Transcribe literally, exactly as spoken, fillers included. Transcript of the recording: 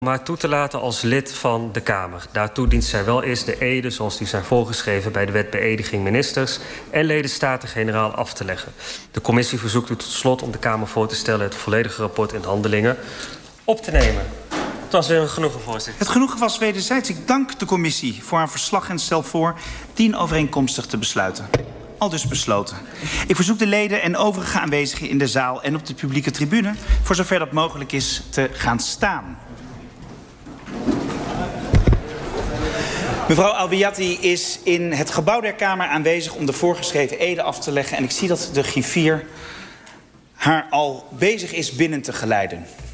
maar toe te laten als lid van de Kamer. Daartoe dient zij wel eerst de ede, zoals die zijn voorgeschreven bij de wet beëdiging ministers en leden Staten-Generaal af te leggen. De commissie verzoekt u tot slot om de Kamer voor te stellen het volledige rapport in handelingen op te nemen. Het was weer een genoegen, voorzitter. Het genoegen was wederzijds. Ik dank de commissie voor haar verslag en stel voor dienovereenkomstig te besluiten. Al dus besloten. Ik verzoek de leden en overige aanwezigen in de zaal en op de publieke tribune, voor zover dat mogelijk is, te gaan staan. Mevrouw Albiati is in het gebouw der Kamer aanwezig om de voorgeschreven ede af te leggen. En ik zie dat de griffier haar al bezig is binnen te geleiden.